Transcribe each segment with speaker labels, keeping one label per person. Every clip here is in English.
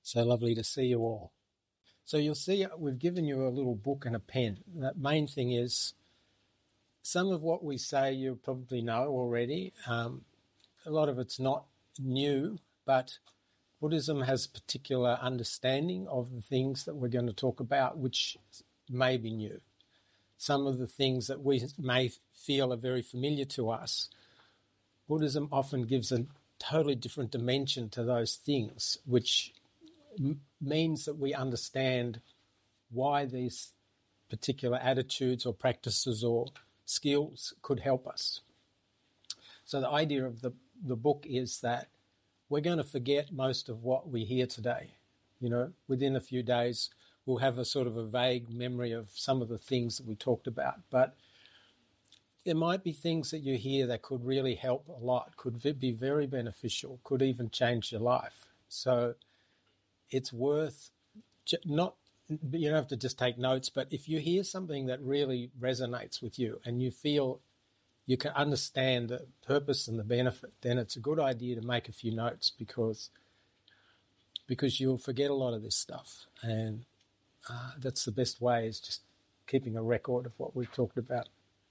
Speaker 1: So lovely to see you all. So you'll see we've given you a little book and a pen. The main thing is some of what we say you probably know already. A lot of it's not new, but Buddhism has particular understanding of the things that we're going to talk about, which may be new. Some of the things that we may feel are very familiar to us, Buddhism often gives a totally different dimension to those things, which means that we understand why these particular attitudes or practices or skills could help us. So the idea of the book is that we're going to forget most of what we hear today. You know, within a few days, we'll have a sort of a vague memory of some of the things that we talked about. But there might be things that you hear that could really help a lot, could be very beneficial, could even change your life. So it's worth not, you don't have to just take notes, but if you hear something that really resonates with you and you feel you can understand the purpose and the benefit, then it's a good idea to make a few notes because you'll forget a lot of this stuff. And that's the best way, is just keeping a record of what we've talked about.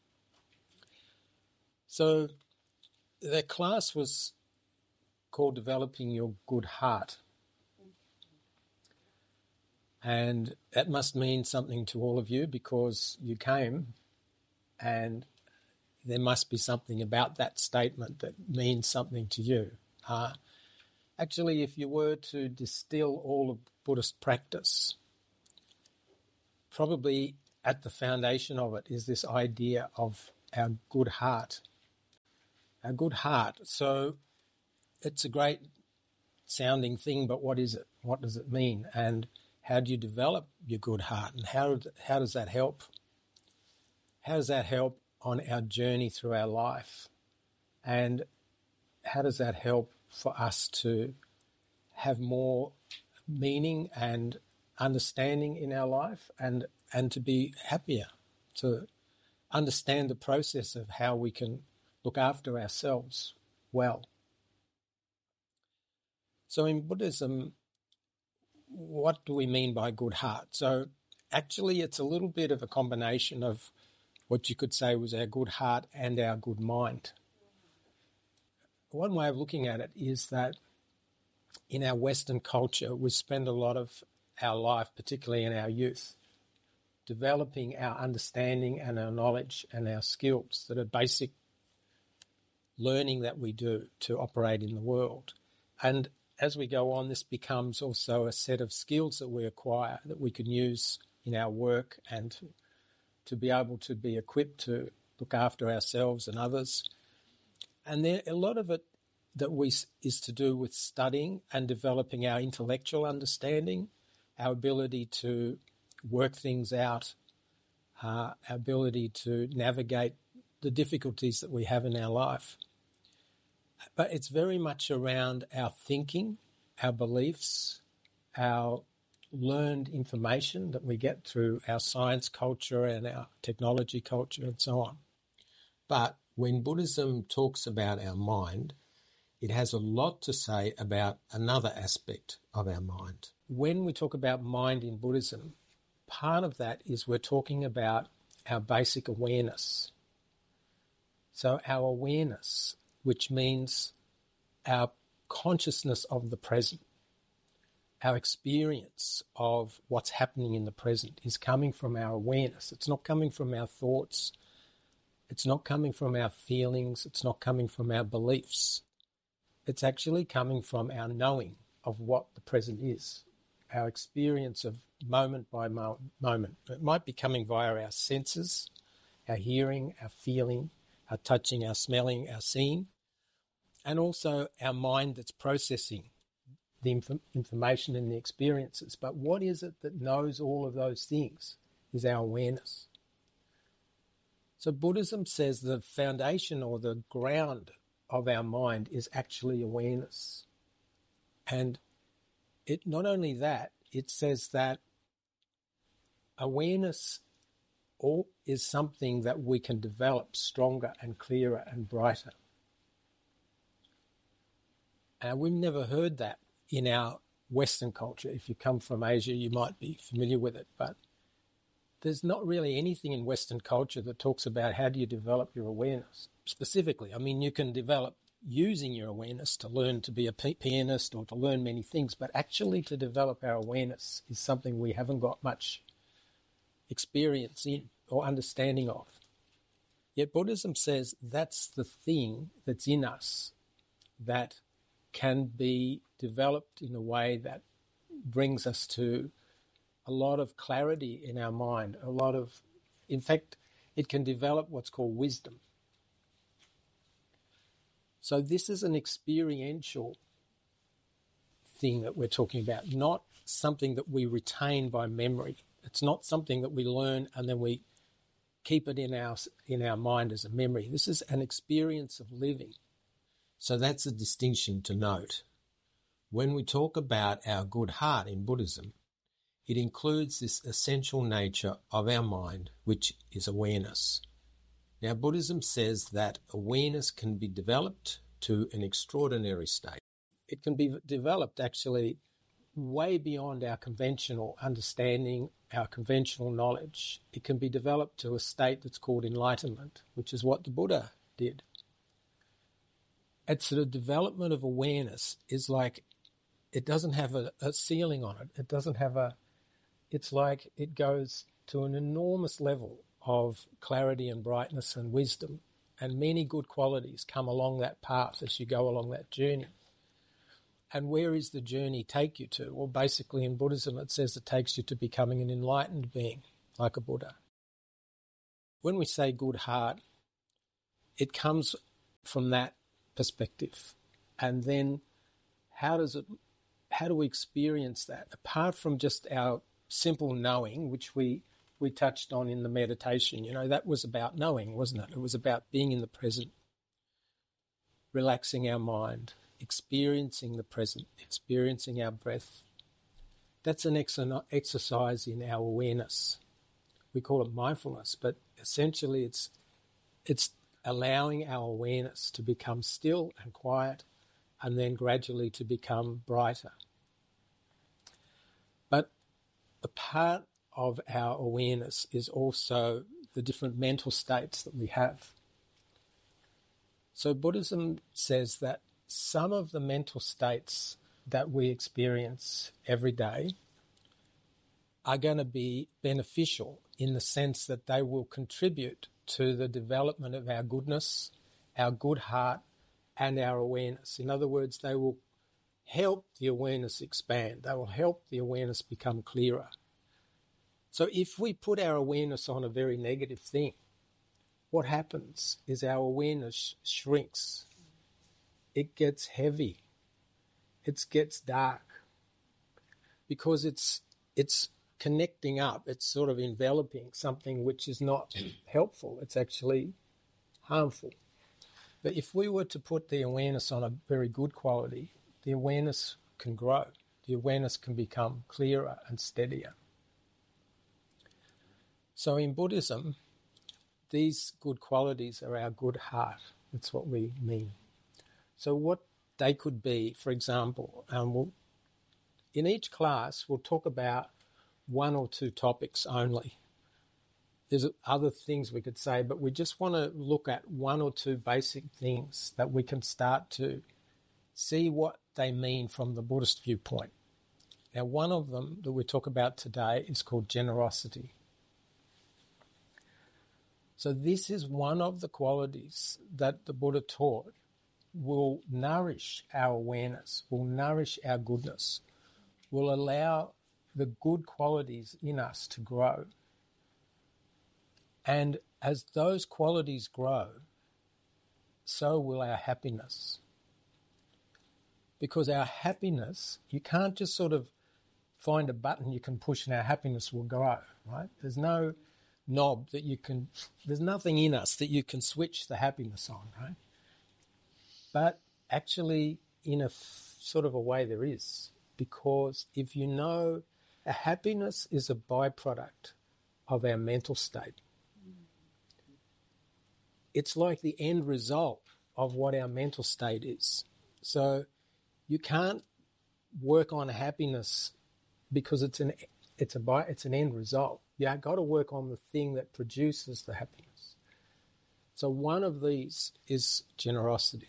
Speaker 1: So the class was called Developing Your Good Heart. And that must mean something to all of you because you came, and there must be something about that statement that means something to you. Actually, if you were to distill all of Buddhist practice, probably at the foundation of it is this idea of our good heart. Our good heart. So it's a great sounding thing, but what is it? What does it mean? And how do you develop your good heart? And how does that help? How does that help on our journey through our life? And how does that help for us to have more meaning and understanding in our life and to be happier, to understand the process of how we can look after ourselves well? So in Buddhism, what do we mean by good heart? So actually it's a little bit of a combination of what you could say was our good heart and our good mind. One way of looking at it is that in our Western culture, we spend a lot of our life, particularly in our youth, developing our understanding and our knowledge and our skills that are basic learning that we do to operate in the world. And as we go on, this becomes also a set of skills that we acquire that we can use in our work and to be able to be equipped to look after ourselves and others. And there, a lot of it is to do with studying and developing our intellectual understanding, our ability to work things out, our ability to navigate the difficulties that we have in our life. But it's very much around our thinking, our beliefs, our learned information that we get through our science culture and our technology culture and so on. But when Buddhism talks about our mind, it has a lot to say about another aspect of our mind. When we talk about mind in Buddhism, part of that is we're talking about our basic awareness. So our awareness, which means our consciousness of the present, our experience of what's happening in the present is coming from our awareness. It's not coming from our thoughts. It's not coming from our feelings. It's not coming from our beliefs. It's actually coming from our knowing of what the present is, our experience of moment by moment. It might be coming via our senses, our hearing, our feeling, our touching, our smelling, our seeing, and also our mind that's processing the information and the experiences. But what is it that knows all of those things is our awareness. So Buddhism says the foundation or the ground of our mind is actually awareness. And it not only that, it says that awareness is something that we can develop stronger and clearer and brighter. And we've never heard that in our Western culture. If you come from Asia, you might be familiar with it, but there's not really anything in Western culture that talks about how do you develop your awareness specifically. I mean, you can develop using your awareness to learn to be a pianist or to learn many things, but actually to develop our awareness is something we haven't got much experience in or understanding of. Yet Buddhism says that's the thing that's in us that can be developed in a way that brings us to a lot of clarity in our mind, in fact, it can develop what's called wisdom. So this is an experiential thing that we're talking about, not something that we retain by memory. It's not something that we learn and then we keep it in our mind as a memory. This is an experience of living. So that's a distinction to note. When we talk about our good heart in Buddhism, it includes this essential nature of our mind, which is awareness. Now, Buddhism says that awareness can be developed to an extraordinary state. It can be developed actually way beyond our conventional understanding, our conventional knowledge. It can be developed to a state that's called enlightenment, which is what the Buddha did. It's the development of awareness is like it doesn't have a ceiling on it. It doesn't have it's like it goes to an enormous level of clarity and brightness and wisdom, and many good qualities come along that path as you go along that journey. And where is the journey take you to? Well, basically in Buddhism it says it takes you to becoming an enlightened being, like a Buddha. When we say good heart, it comes from that perspective. And then how do we experience that? Apart from just our simple knowing, which we touched on in the meditation, that was about knowing, wasn't it? It was about being in the present, relaxing our mind, experiencing the present, experiencing our breath. That's an exercise in our awareness. We call it mindfulness, but essentially it's allowing our awareness to become still and quiet and then gradually to become brighter. But a part of our awareness is also the different mental states that we have. So Buddhism says that some of the mental states that we experience every day are going to be beneficial in the sense that they will contribute to the development of our goodness, our good heart, and our awareness. In other words, they will help the awareness expand. They will help the awareness become clearer. So if we put our awareness on a very negative thing, what happens is our awareness shrinks. It gets heavy. It gets dark. Because it's connecting up. It's sort of enveloping something which is not helpful. It's actually harmful. But if we were to put the awareness on a very good quality, the awareness can grow. The awareness can become clearer and steadier. So in Buddhism, these good qualities are our good heart. That's what we mean. So what they could be, for example, in each class we'll talk about one or two topics only. There's other things we could say, but we just want to look at one or two basic things that we can start to see what they mean from the Buddhist viewpoint. Now, one of them that we talk about today is called generosity. So this is one of the qualities that the Buddha taught will nourish our awareness, will nourish our goodness, will allow the good qualities in us to grow. And as those qualities grow, so will our happiness. Because our happiness, you can't just sort of find a button you can push and our happiness will grow, right? There's no knob that there's nothing in us that you can switch the happiness on, right? But actually, in a sort of a way there is. Because if you know, a happiness is a byproduct of our mental state. It's like the end result of what our mental state is. So you can't work on happiness because it's an end result. You got to work on the thing that produces the happiness. So one of these is generosity.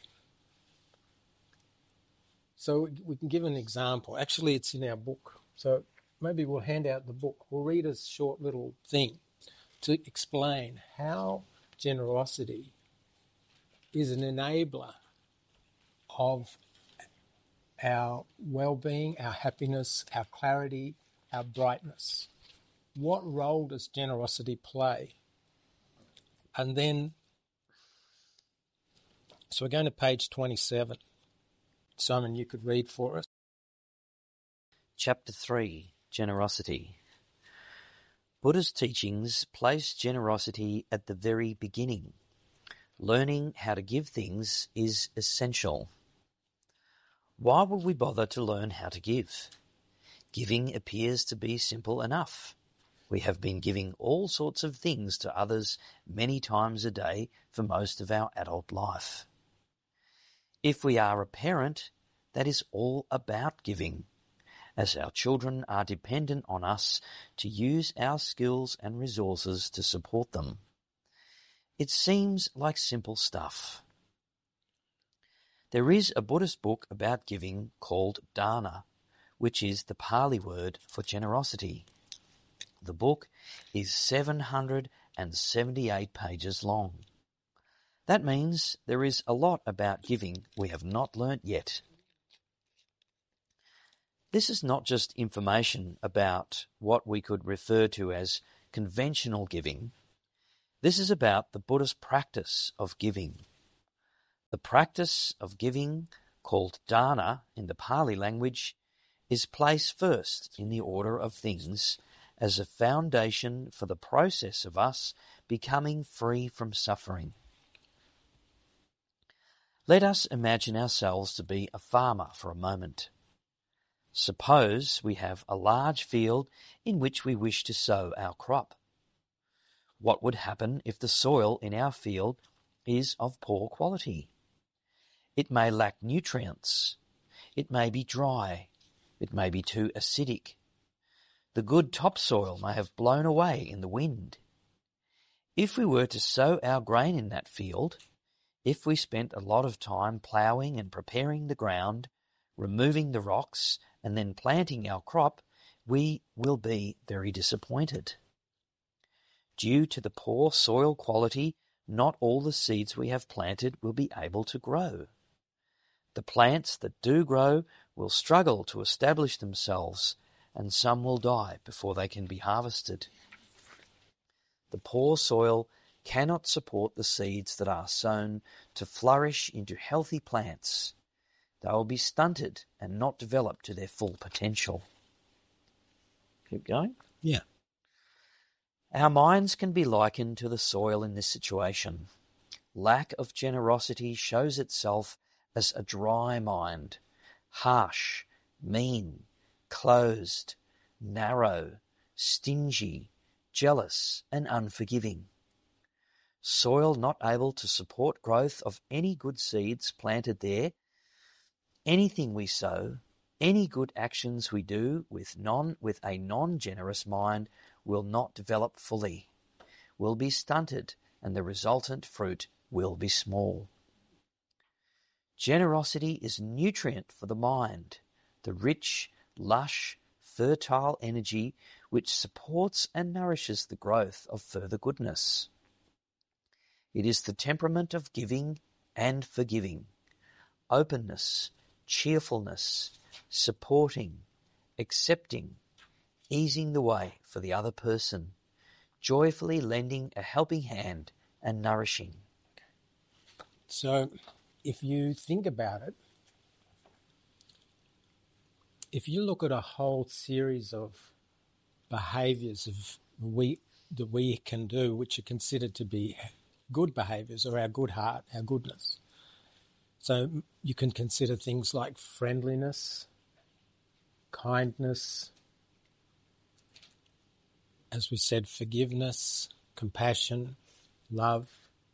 Speaker 1: So we can give an example. Actually, it's in our book. So maybe we'll hand out the book. We'll read a short little thing to explain how generosity is an enabler of our well-being, our happiness, our clarity, our brightness. What role does generosity play? And then, so we're going to page 27. Simon, you could read for us.
Speaker 2: Chapter 3, Generosity. Buddha's teachings place generosity at the very beginning. Learning how to give things is essential. Why would we bother to learn how to give? Giving appears to be simple enough. We have been giving all sorts of things to others many times a day for most of our adult life. If we are a parent, that is all about giving, as our children are dependent on us to use our skills and resources to support them. It seems like simple stuff. There is a Buddhist book about giving called Dana, which is the Pali word for generosity. The book is 778 pages long. That means there is a lot about giving we have not learnt yet. This is not just information about what we could refer to as conventional giving. This is about the Buddhist practice of giving. The practice of giving, called dana in the Pali language, is placed first in the order of things as a foundation for the process of us becoming free from suffering. Let us imagine ourselves to be a farmer for a moment. Suppose we have a large field in which we wish to sow our crop. What would happen if the soil in our field is of poor quality? It may lack nutrients. It may be dry. It may be too acidic. The good topsoil may have blown away in the wind. If we were to sow our grain in that field, if we spent a lot of time ploughing and preparing the ground, removing the rocks, and then planting our crop, we will be very disappointed. Due to the poor soil quality, not all the seeds we have planted will be able to grow. The plants that do grow will struggle to establish themselves, and some will die before they can be harvested. The poor soil cannot support the seeds that are sown to flourish into healthy plants. They will be stunted and not develop to their full potential. Keep going?
Speaker 1: Yeah.
Speaker 2: Our minds can be likened to the soil in this situation. Lack of generosity shows itself as a dry mind, harsh, mean, closed, narrow, stingy, jealous, and unforgiving. Soil not able to support growth of any good seeds planted there. Anything we sow, any good actions we do with a non-generous mind will not develop fully, will be stunted, and the resultant fruit will be small. Generosity is nutrient for the mind, the rich, lush, fertile energy which supports and nourishes the growth of further goodness. It is the temperament of giving and forgiving, openness, cheerfulness, supporting, accepting, easing the way for the other person, joyfully lending a helping hand and nourishing.
Speaker 1: So if you think about it, if you look at a whole series of behaviours that we can do, which are considered to be good behaviours or our good heart, our goodness. So you can consider things like friendliness, kindness, as we said, forgiveness, compassion, love.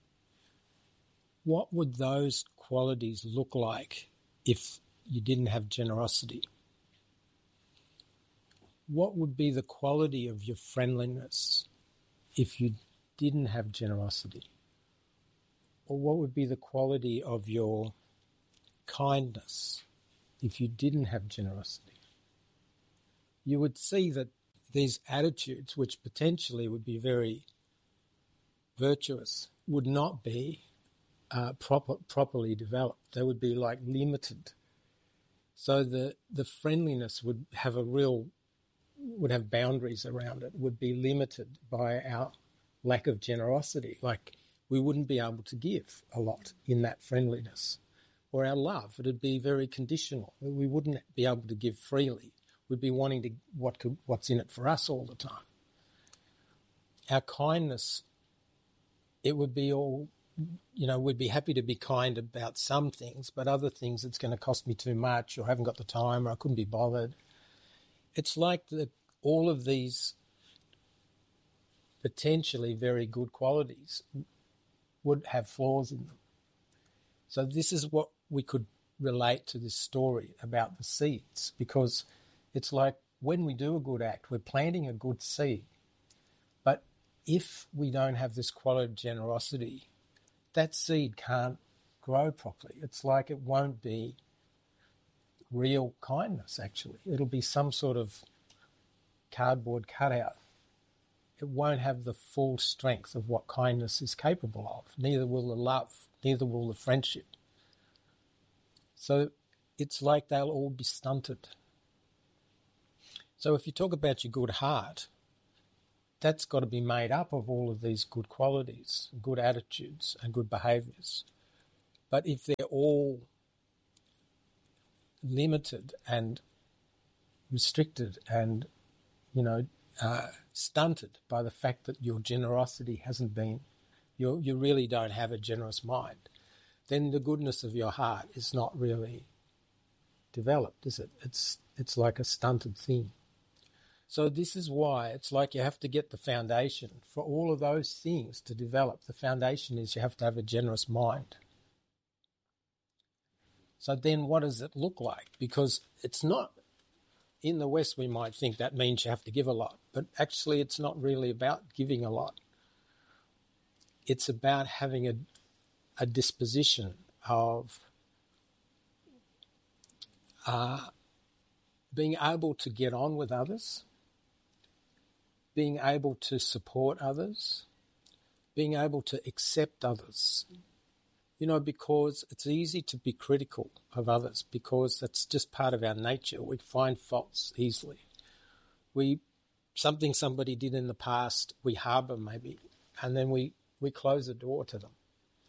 Speaker 1: What would those qualities look like if you didn't have generosity? what would be the quality of your friendliness if you didn't have generosity? Or what would be the quality of your kindness if you didn't have generosity? You would see that these attitudes, which potentially would be very virtuous, would not be properly developed. They would be like limited. So the friendliness would have boundaries around it, would be limited by our lack of generosity. Like we wouldn't be able to give a lot in that friendliness. Or our love, it would be very conditional. We wouldn't be able to give freely. We'd be wanting to what's in it for us all the time. Our kindness, it would be all, we'd be happy to be kind about some things, but other things it's going to cost me too much, or I haven't got the time, or I couldn't be bothered. It's like all of these potentially very good qualities would have flaws in them. So this is what we could relate to this story about the seeds, because it's like when we do a good act, we're planting a good seed. But if we don't have this quality of generosity, that seed can't grow properly. It's like it won't be real kindness, actually. It'll be some sort of cardboard cutout. It won't have the full strength of what kindness is capable of. Neither will the love, neither will the friendship. So it's like they'll all be stunted. So if you talk about your good heart, that's got to be made up of all of these good qualities, good attitudes and good behaviours. But if they're all limited and restricted and, stunted by the fact that your generosity hasn't been, you really don't have a generous mind, then the goodness of your heart is not really developed, is it? It's like a stunted thing. So this is why it's like you have to get the foundation for all of those things to develop. The foundation is you have to have a generous mind. So then what does it look like? Because it's not, in the West we might think that means you have to give a lot, but actually it's not really about giving a lot. It's about having a disposition of being able to get on with others, being able to support others, being able to accept others, because it's easy to be critical of others because that's just part of our nature. We find faults easily. Something somebody did in the past, we harbour maybe, and then we close the door to them.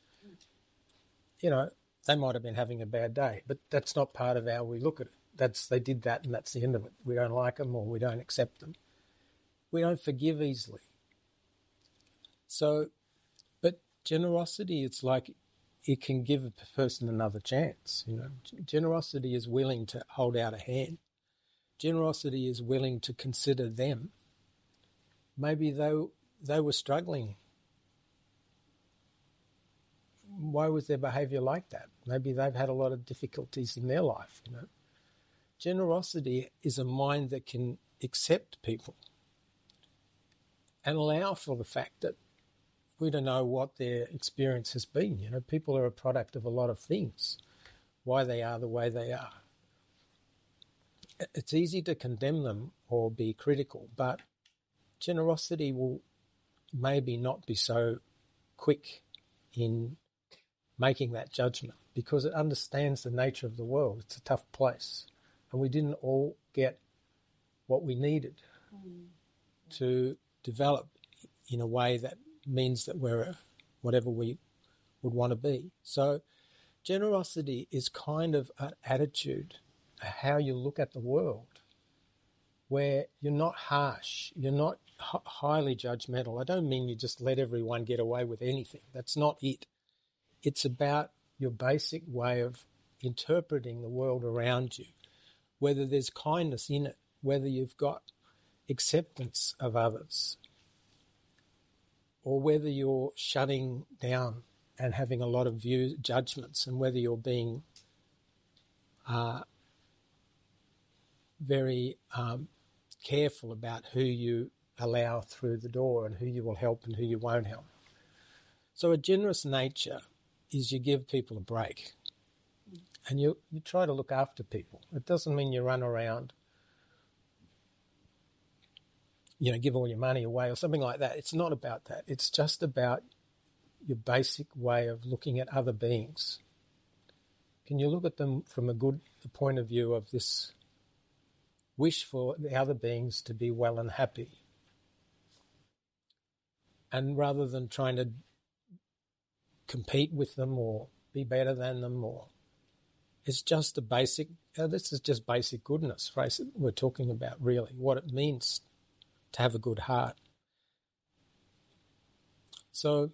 Speaker 1: They might have been having a bad day, but that's not part of how we look at it. They did that and that's the end of it. We don't like them or we don't accept them. We don't forgive easily. So, but generosity, it's like it can give a person another chance. Generosity is willing to hold out a hand. Generosity is willing to consider them. Maybe they were struggling. Why was their behaviour like that? Maybe they've had a lot of difficulties in their life. Generosity is a mind that can accept people and allow for the fact that we don't know what their experience has been. People are a product of a lot of things, why they are the way they are. It's easy to condemn them or be critical, but generosity will maybe not be so quick in making that judgment because it understands the nature of the world. It's a tough place. And we didn't all get what we needed to develop in a way that means that we're whatever we would want to be. So generosity is kind of an attitude, how you look at the world, where you're not harsh, you're not highly judgmental. I don't mean you just let everyone get away with anything. That's not it. It's about your basic way of interpreting the world around you, whether there's kindness in it, whether you've got acceptance of others, or whether you're shutting down and having a lot of judgments, and whether you're being very careful about who you allow through the door and who you will help and who you won't help. So a generous nature is you give people a break and you try to look after people. It doesn't mean you run around, give all your money away or something like that. It's not about that. It's just about your basic way of looking at other beings. Can you look at them from the point of view of this wish for the other beings to be well and happy? And rather than trying to compete with them or be better than them, or it's just a basic, this is just basic goodness, right? We're talking about really what it means to have a good heart. So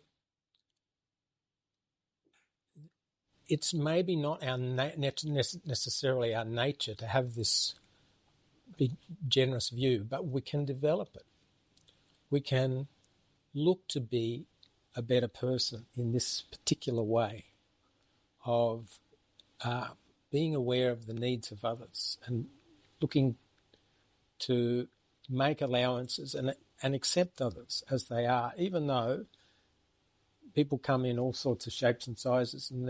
Speaker 1: it's maybe not our necessarily our nature to have this big generous view, but we can develop it. We can look to be a better person in this particular way of being aware of the needs of others and looking to make allowances and accept others as they are, even though people come in all sorts of shapes and sizes and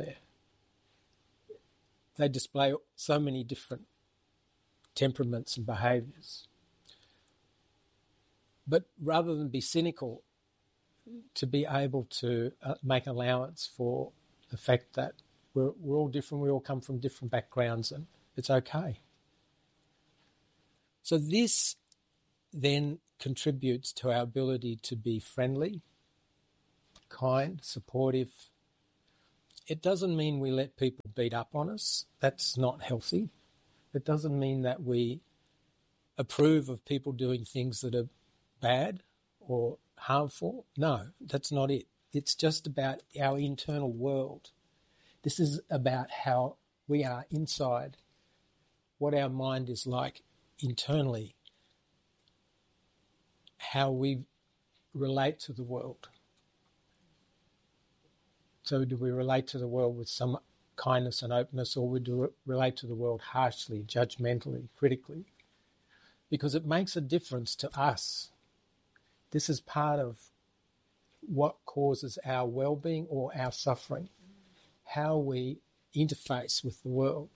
Speaker 1: they display so many different temperaments and behaviours. But rather than be cynical, to be able to make allowance for the fact that we're all different, we all come from different backgrounds, and it's okay. So this then contributes to our ability to be friendly, kind, supportive. It doesn't mean we let people beat up on us. That's not healthy. It doesn't mean that we approve of people doing things that are bad or harmful. No, that's not it. It's just about our internal world. This is about how we are inside, what our mind is like internally, how we relate to the world. So do we relate to the world with some kindness and openness, or we do relate to the world harshly, judgmentally, critically? Because it makes a difference to us. This is part of what causes our well-being or our suffering, how we interface with the world.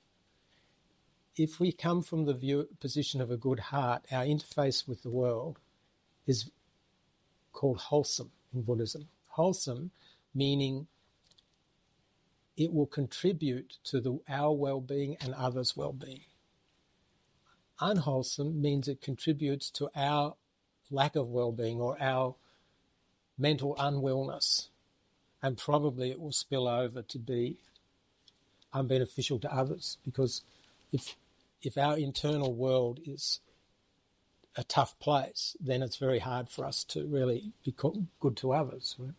Speaker 1: If we come from the position of a good heart, our interface with the world is called wholesome in Buddhism. Wholesome meaning it will contribute to our well-being and others' well-being. Unwholesome means it contributes to our lack of well-being or our mental unwellness, and probably it will spill over to be unbeneficial to others, because if our internal world is a tough place, then it's very hard for us to really be good to others. Right?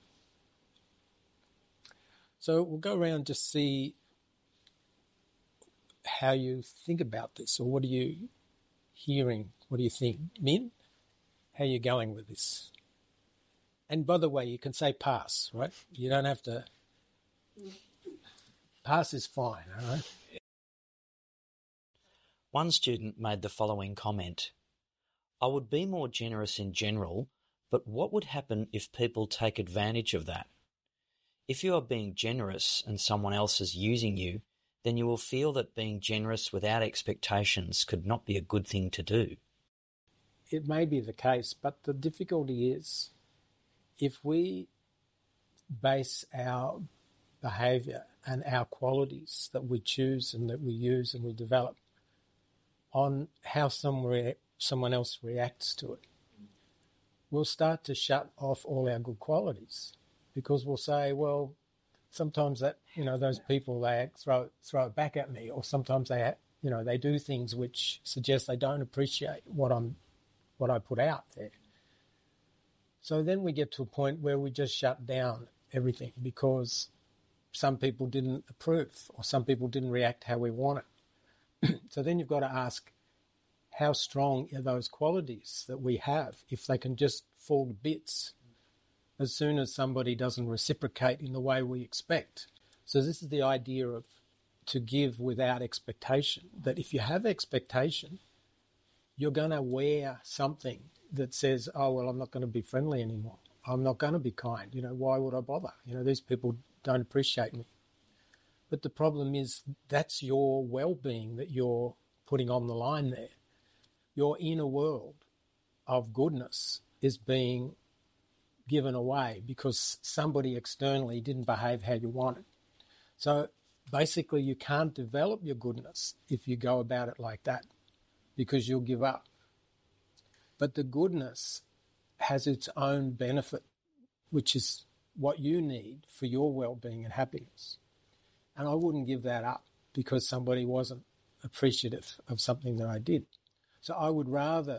Speaker 1: So we'll go around and just see how you think about this, or what are you hearing? What do you think? Min, how are you going with this? And by the way, you can say pass, right? You don't have to. Pass is fine, all right?
Speaker 2: One student made the following comment: I would be more generous in general, but what would happen if people take advantage of that? If you are being generous and someone else is using you, then you will feel that being generous without expectations could not be a good thing to do.
Speaker 1: It may be the case, but the difficulty is if we base our behaviour and our qualities that we choose and that we use and we develop on how someone else reacts to it, we'll start to shut off all our good qualities, because we'll say, well, sometimes that, those people, they throw it back at me, or sometimes they do things which suggest they don't appreciate what I put out there. So then we get to a point where we just shut down everything because some people didn't approve or some people didn't react how we want it. So then you've got to ask, how strong are those qualities that we have if they can just fall to bits as soon as somebody doesn't reciprocate in the way we expect? So this is the idea of to give without expectation, that if you have expectation, you're going to wear something that says, oh, well, I'm not going to be friendly anymore. I'm not going to be kind. Why would I bother? These people don't appreciate me. But the problem is that's your well-being that you're putting on the line there. Your inner world of goodness is being given away because somebody externally didn't behave how you wanted. So basically you can't develop your goodness if you go about it like that because you'll give up. But the goodness has its own benefit, which is what you need for your well-being and happiness. And I wouldn't give that up because somebody wasn't appreciative of something that I did. So I would rather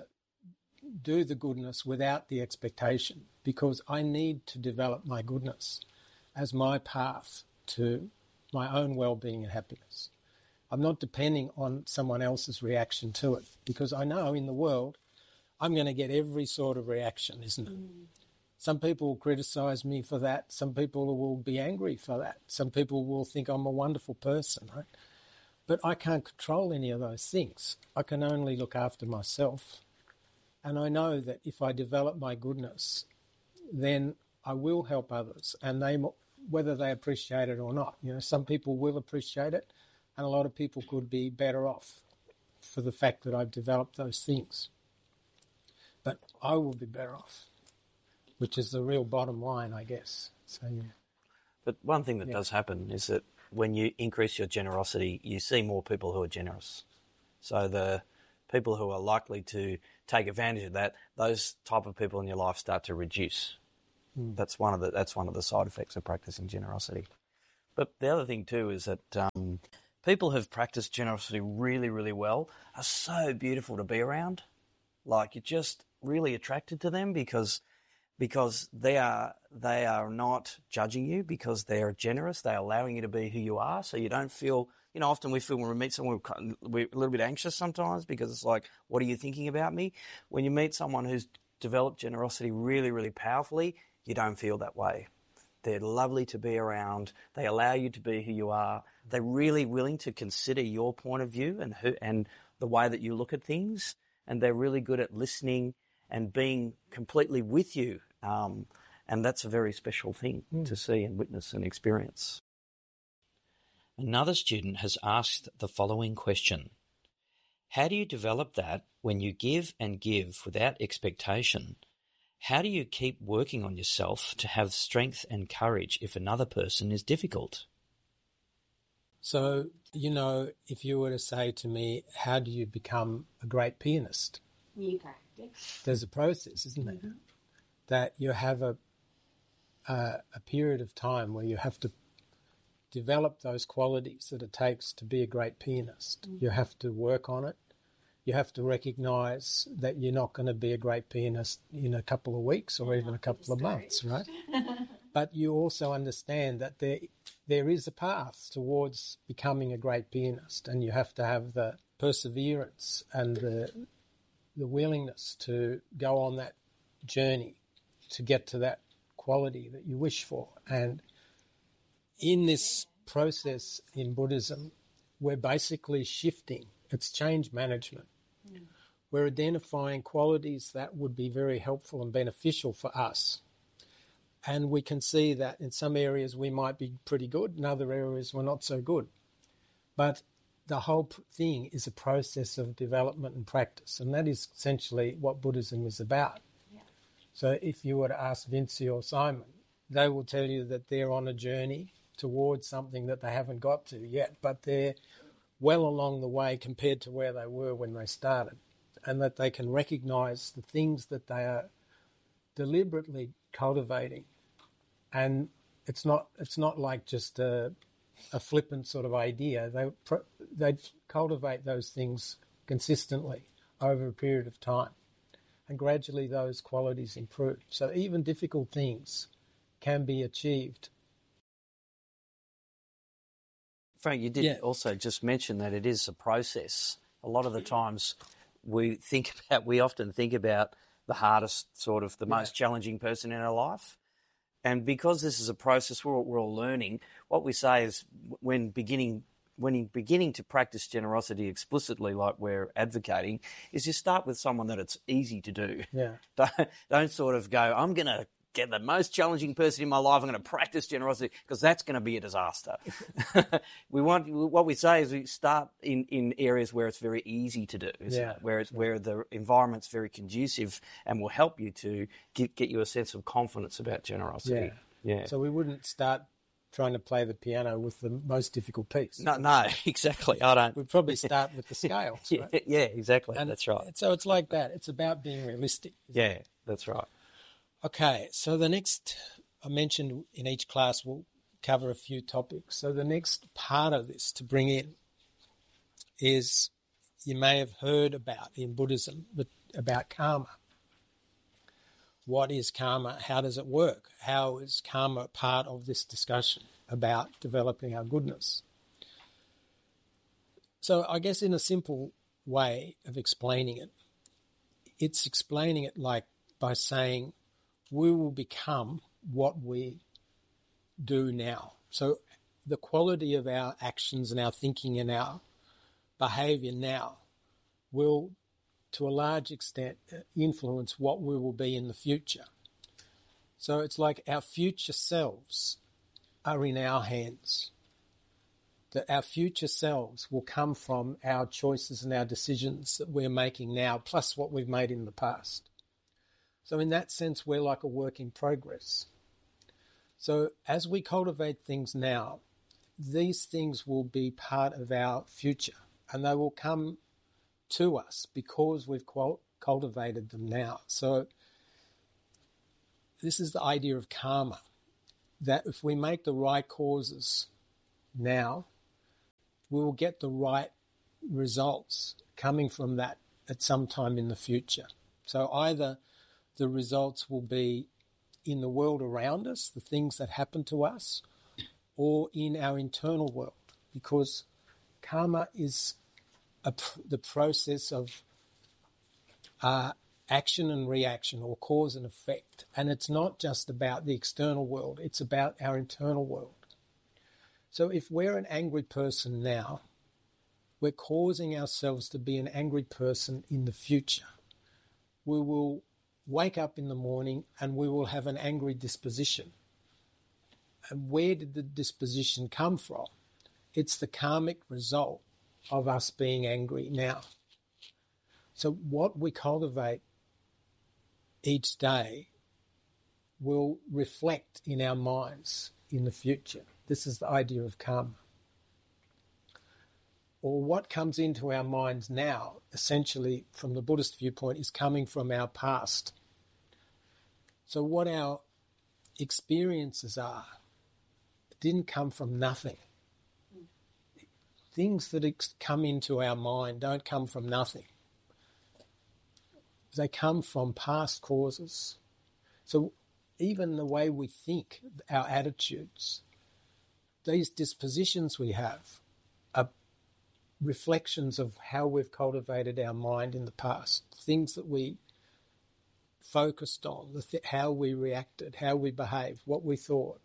Speaker 1: do the goodness without the expectation because I need to develop my goodness as my path to my own well-being and happiness. I'm not depending on someone else's reaction to it because I know in the world I'm going to get every sort of reaction, isn't it? Some people will criticise me for that. Some people will be angry for that. Some people will think I'm a wonderful person, right? But I can't control any of those things. I can only look after myself. And I know that if I develop my goodness, then I will help others, and whether they appreciate it or not. Some people will appreciate it, and a lot of people could be better off for the fact that I've developed those things. But I will be better off, which is the real bottom line, I guess. So, yeah.
Speaker 2: But one thing that does happen is that when you increase your generosity, you see more people who are generous. So the people who are likely to take advantage of that, those type of people in your life start to reduce. That's one of the side effects of practicing generosity. But the other thing too is that people who've practiced generosity really, really well are so beautiful to be around. Like you're just really attracted to them because they are not judging you, because they're generous. They're allowing you to be who you are, so you don't feel. Often we feel when we meet someone, we're a little bit anxious sometimes because it's like, what are you thinking about me? When you meet someone who's developed generosity really, really powerfully, you don't feel that way. They're lovely to be around. They allow you to be who you are. They're really willing to consider your point of view and the way that you look at things. And they're really good at listening and being completely with you. And that's a very special thing to see and witness and experience. Another student has asked the following question. How do you develop that when you give and give without expectation? How do you keep working on yourself to have strength and courage if another person is difficult?
Speaker 1: So, if you were to say to me, how do you become a great pianist?
Speaker 3: You practice.
Speaker 1: There's a process, isn't there? That you have a period of time where you have to develop those qualities that it takes to be a great pianist. You have to work on it. You have to recognise that you're not going to be a great pianist in a couple of weeks or even a couple of months, right? But you also understand that there is a path towards becoming a great pianist, and you have to have the perseverance and the willingness to go on that journey to get to that quality that you wish for. And in this process in Buddhism, we're basically shifting. It's change management. We're identifying qualities that would be very helpful and beneficial for us. And we can see that in some areas we might be pretty good, in other areas we're not so good. But the whole thing is a process of development and practice, and that is essentially what Buddhism is about. Yeah. So if you were to ask Vinci or Simon, they will tell you that they're on a journey towards something that they haven't got to yet, but they're well along the way compared to where they were when they started, and that they can recognise the things that they are deliberately cultivating. And it's not like just a flippant sort of idea. They cultivate those things consistently over a period of time, and gradually those qualities improve. So even difficult things can be achieved.
Speaker 2: Frank, you did also just mention that it is a process. A lot of the times we often think about the hardest, sort of the most challenging person in our life. And because this is a process we're all learning, what we say is when beginning when you're beginning to practice generosity explicitly, like we're advocating, is you start with someone that it's easy to do.
Speaker 1: Yeah.
Speaker 2: Don't sort of go, I'm going to get the most challenging person in my life, I'm going to practice generosity, because that's going to be a disaster. What we say is we start in areas where it's very easy to do, isn't it? Where the environment's very conducive and will help you to get you a sense of confidence about generosity. Yeah.
Speaker 1: So we wouldn't start trying to play the piano with the most difficult piece.
Speaker 2: No, exactly. I don't.
Speaker 1: We'd probably start with the scales, right?
Speaker 2: Yeah, exactly.
Speaker 1: And
Speaker 2: that's right.
Speaker 1: So it's like that. It's about being realistic.
Speaker 2: Yeah, that's right.
Speaker 1: Okay, so the next, I mentioned in each class we'll cover a few topics. So the next part of this to bring in is, you may have heard about in Buddhism, about karma. What is karma? How does it work? How is karma part of this discussion about developing our goodness? So I guess in a simple way of explaining it, it's explaining it like by saying we will become what we do now. So the quality of our actions and our thinking and our behaviour now will, to a large extent, influence what we will be in the future. So it's like our future selves are in our hands. That our future selves will come from our choices and our decisions that we're making now, plus what we've made in the past. So in that sense, we're like a work in progress. So as we cultivate things now, these things will be part of our future, and they will come to us because we've cultivated them now. So this is the idea of karma, that if we make the right causes now, we will get the right results coming from that at some time in the future. So either the results will be in the world around us, the things that happen to us, or in our internal world, because karma is the process of action and reaction, or cause and effect. And it's not just about the external world, it's about our internal world. So if we're an angry person now, we're causing ourselves to be an angry person in the future. We will wake up in the morning and we will have an angry disposition. And where did the disposition come from? It's the karmic result of us being angry now. So what we cultivate each day will reflect in our minds in the future. This is the idea of karma. Or what comes into our minds now, essentially from the Buddhist viewpoint, is coming from our past. So what our experiences are didn't come from nothing. Things that come into our mind don't come from nothing. They come from past causes. So even the way we think, our attitudes, these dispositions we have are reflections of how we've cultivated our mind in the past, things that we focused on, how we reacted, how we behaved, what we thought.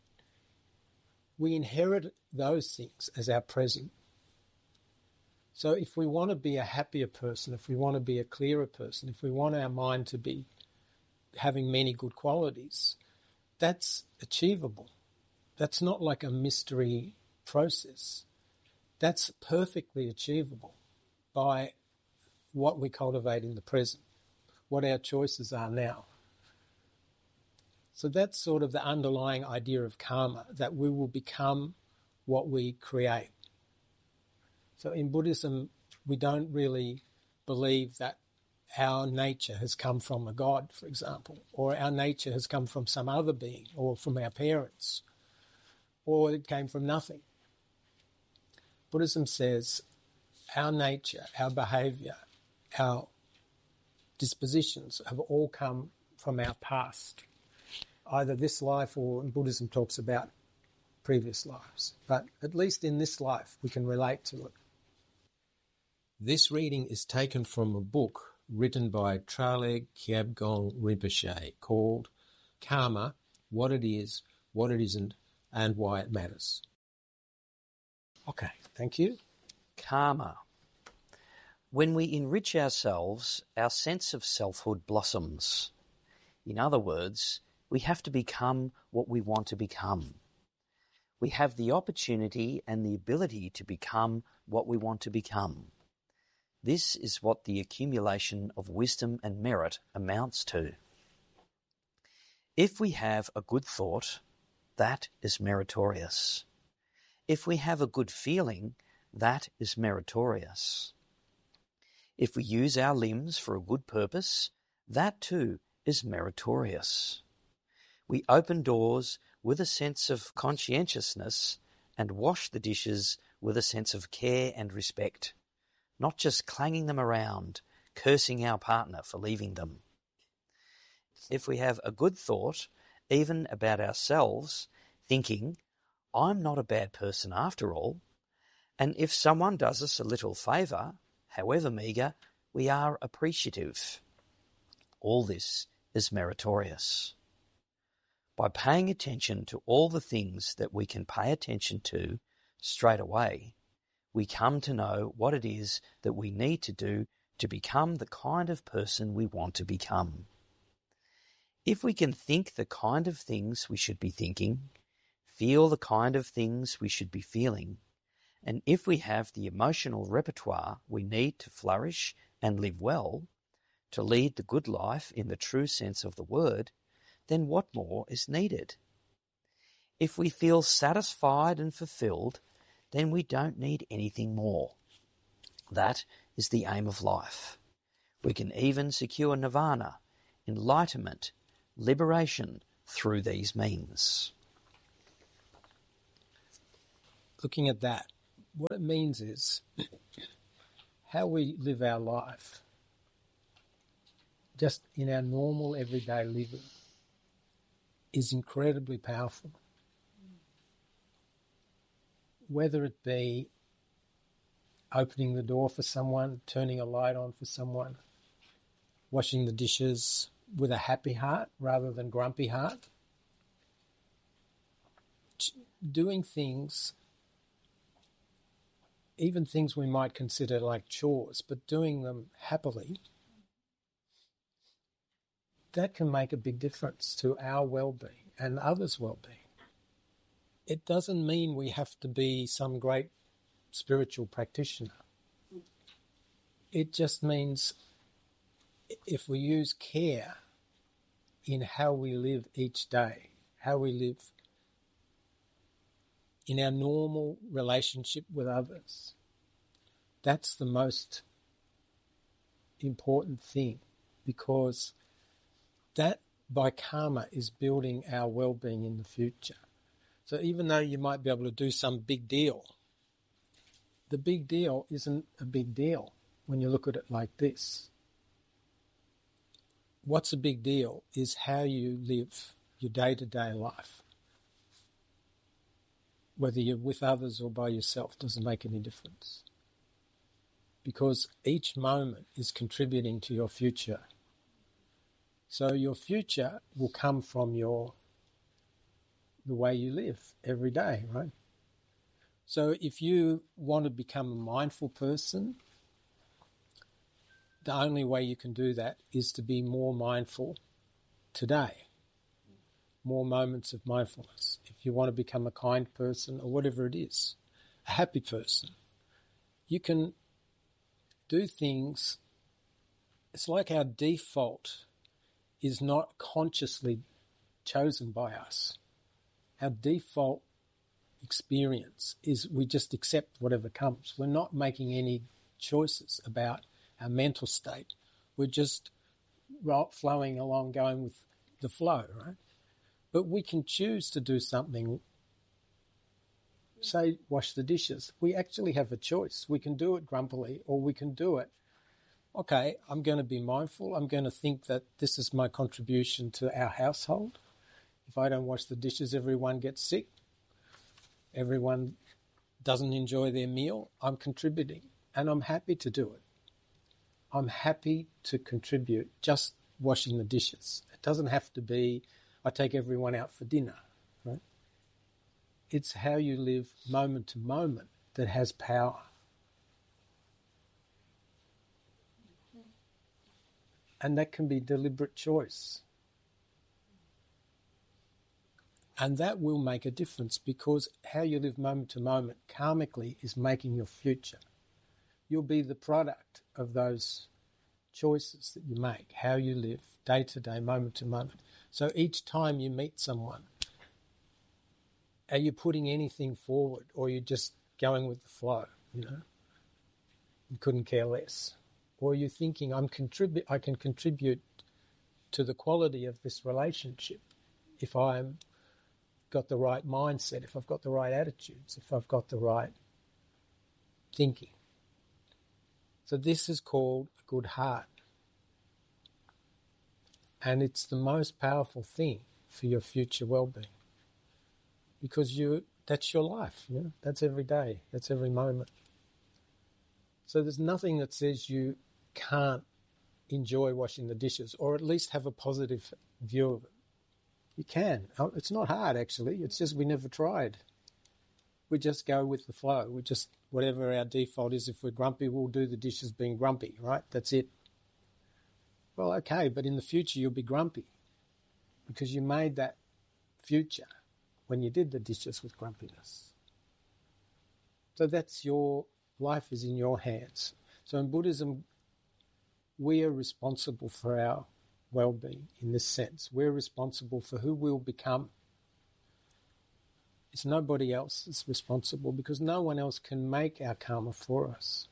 Speaker 1: We inherit those things as our present. So if we want to be a happier person, if we want to be a clearer person, if we want our mind to be having many good qualities, that's achievable. That's not like a mystery process. That's perfectly achievable by what we cultivate in the present, what our choices are now. So that's sort of the underlying idea of karma, that we will become what we create. So in Buddhism, we don't really believe that our nature has come from a god, for example, or our nature has come from some other being, or from our parents, or it came from nothing. Buddhism says our nature, our behaviour, our dispositions have all come from our past, either this life or Buddhism talks about previous lives. But at least in this life, we can relate to it. This reading is taken from a book written by Traleg Kyabgong Rinpoche called Karma, What It Is, What It Isn't, and Why It Matters. Okay, thank you.
Speaker 2: Karma. When we enrich ourselves, our sense of selfhood blossoms. In other words, we have to become what we want to become. We have the opportunity and the ability to become what we want to become. This is what the accumulation of wisdom and merit amounts to. If we have a good thought, that is meritorious. If we have a good feeling, that is meritorious. If we use our limbs for a good purpose, that too is meritorious. We open doors with a sense of conscientiousness and wash the dishes with a sense of care and respect, not just clanging them around, cursing our partner for leaving them. If we have a good thought, even about ourselves, thinking, I'm not a bad person after all, and if someone does us a little favour, however meagre, we are appreciative. All this is meritorious. By paying attention to all the things that we can pay attention to straight away, we come to know what it is that we need to do to become the kind of person we want to become. If we can think the kind of things we should be thinking, feel the kind of things we should be feeling, and if we have the emotional repertoire we need to flourish and live well, to lead the good life in the true sense of the word, then what more is needed? If we feel satisfied and fulfilled, then we don't need anything more. That is the aim of life. We can even secure nirvana, enlightenment, liberation through these means.
Speaker 1: Looking at that, what it means is how we live our life, just in our normal everyday living, is incredibly powerful. Whether it be opening the door for someone, turning a light on for someone, washing the dishes with a happy heart rather than grumpy heart, doing things, even things we might consider like chores, but doing them happily, that can make a big difference to our well-being and others' well-being. It doesn't mean we have to be some great spiritual practitioner. It just means if we use care in how we live each day, how we live in our normal relationship with others, that's the most important thing, because that by karma is building our well-being in the future. So even though you might be able to do some big deal, the big deal isn't a big deal when you look at it like this. What's a big deal is how you live your day-to-day life. Whether you're with others or by yourself doesn't make any difference. Because each moment is contributing to your future. So your future will come from the way you live every day, right? So if you want to become a mindful person, the only way you can do that is to be more mindful today. More moments of mindfulness. If you want to become a kind person or whatever it is, a happy person, you can do things. It's like our default is not consciously chosen by us. Our default experience is we just accept whatever comes. We're not making any choices about our mental state. We're just flowing along, going with the flow, right? But we can choose to do something, say wash the dishes. We actually have a choice. We can do it grumpily, or we can do it, okay, I'm going to be mindful. I'm going to think that this is my contribution to our household. If I don't wash the dishes, everyone gets sick. Everyone doesn't enjoy their meal. I'm contributing, and I'm happy to do it. I'm happy to contribute just washing the dishes. It doesn't have to be I take everyone out for dinner, right? It's how you live moment to moment that has power. And that can be deliberate choice. And that will make a difference, because how you live moment to moment karmically is making your future. You'll be the product of those choices that you make, how you live day to day, moment to moment. So each time you meet someone, are you putting anything forward, or are you just going with the flow, you couldn't care less? Or are you thinking, I can contribute to the quality of this relationship if I'm got the right mindset, if I've got the right attitudes, if I've got the right thinking. So this is called a good heart. And it's the most powerful thing for your future well-being. Because that's your life, that's every day, that's every moment. So there's nothing that says you can't enjoy washing the dishes, or at least have a positive view of it. You can. It's not hard, actually. It's just we never tried. We just go with the flow. We just, whatever our default is, if we're grumpy, we'll do the dishes being grumpy, right? That's it. Well, okay, but in the future you'll be grumpy because you made that future when you did the dishes with grumpiness. So that's your life is in your hands. So in Buddhism, we are responsible for our well-being in this sense. We're responsible for who we'll become. It's nobody else that's responsible, because no one else can make our karma for us.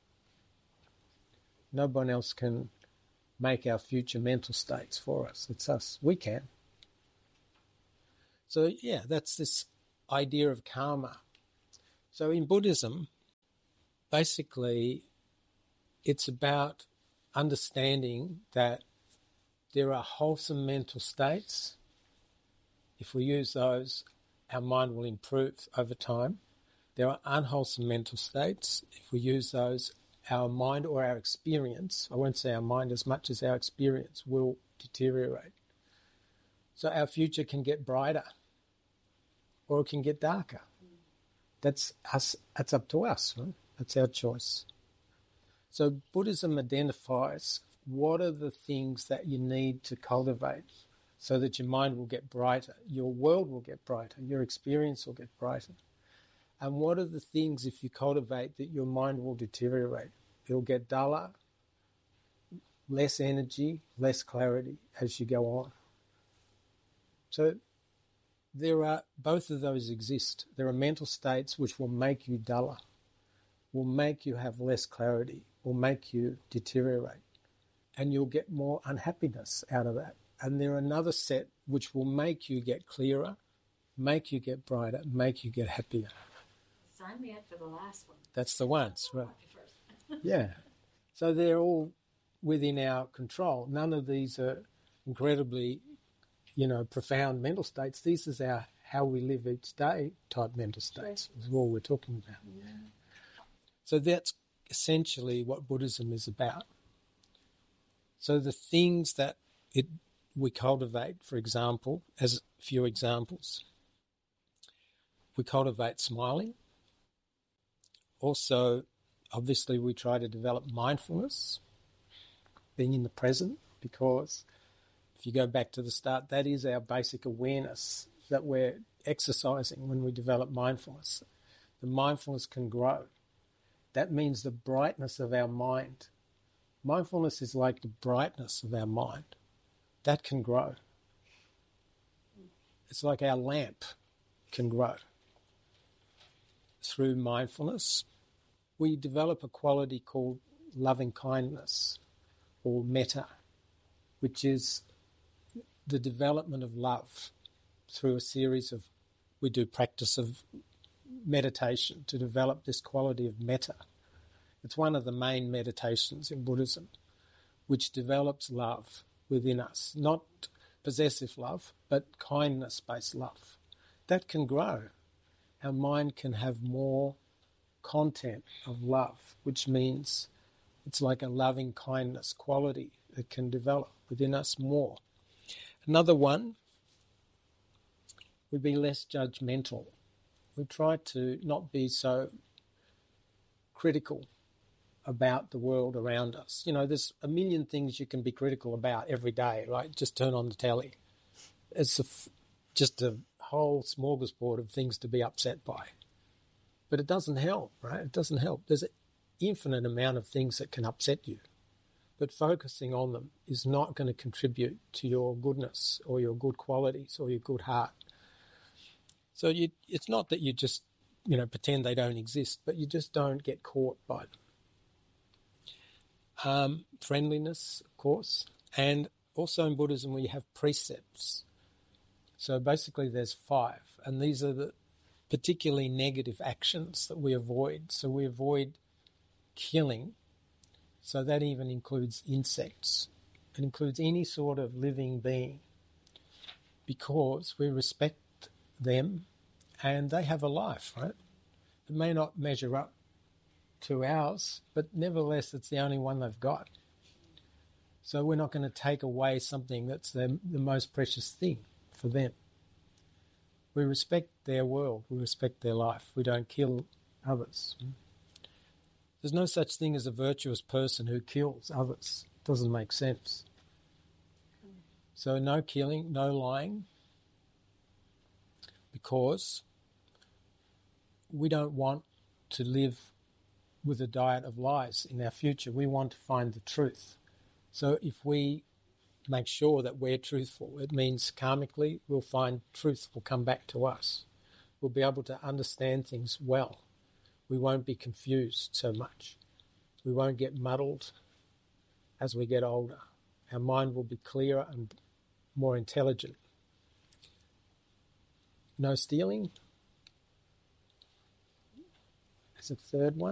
Speaker 1: No one else can make our future mental states for us. It's us. We can. So yeah, that's this idea of karma. So in Buddhism, basically, it's about understanding that there are wholesome mental states. If we use those, our mind will improve over time. There are unwholesome mental states. If we use those, our mind or our experience, I won't say our mind as much as our experience, will deteriorate. So our future can get brighter or it can get darker. That's us. That's up to us, right? That's our choice. So Buddhism identifies what are the things that you need to cultivate so that your mind will get brighter, your world will get brighter, your experience will get brighter. And what are the things, if you cultivate, that your mind will deteriorate? It'll get duller, less energy, less clarity as you go on. So there are, both of those exist. There are mental states which will make you duller, will make you have less clarity, will make you deteriorate, and you'll get more unhappiness out of that. And there are another set which will make you get clearer, make you get brighter, make you get happier.
Speaker 3: Sign me up for the last one.
Speaker 1: That's the ones, right? Yeah. So they're all within our control. None of these are incredibly, profound mental states. These is our how we live each day type mental states. Is all we're talking about. Yeah. So that's essentially what Buddhism is about. So the things that we cultivate, for example, as a few examples, we cultivate smiling. Also, obviously, we try to develop mindfulness, being in the present, because if you go back to the start, that is our basic awareness that we're exercising when we develop mindfulness. The mindfulness can grow. That means the brightness of our mind. Mindfulness is like the brightness of our mind. That can grow. It's like our lamp can grow. Through mindfulness, we develop a quality called loving kindness, or metta, which is the development of love through a series of, we do practice of meditation to develop this quality of metta. It's one of the main meditations in Buddhism, which develops love within us, not possessive love, but kindness-based love. That can grow. Our mind can have more content of love, which means it's like a loving kindness quality that can develop within us more. Another one would be less judgmental. We try to not be so critical about the world around us. You know, there's a million things you can be critical about every day, right? Just turn on the telly. It's just a whole smorgasbord of things to be upset by. But it doesn't help, right? It doesn't help. There's an infinite amount of things that can upset you. But focusing on them is not going to contribute to your goodness or your good qualities or your good heart. So it's not that you just, pretend they don't exist, but you just don't get caught by them. Friendliness, of course. And also in Buddhism we have precepts. So basically there's 5. And these are the particularly negative actions that we avoid. So we avoid killing. So that even includes insects. It includes any sort of living being because we respect them and they have a life, right? It may not measure up to ours, but nevertheless it's the only one they've got. So we're not going to take away something that's the most precious thing for them. We respect their world, we respect their life, we don't kill others. There's no such thing as a virtuous person who kills others. It doesn't make sense. So no killing, no lying, because we don't want to live with a diet of lies in our future. We want to find the truth. So if we make sure that we're truthful, it means karmically we'll find truth will come back to us. We'll be able to understand things well. We won't be confused so much. We won't get muddled as we get older. Our mind will be clearer and more intelligent. No stealing. That's the third one.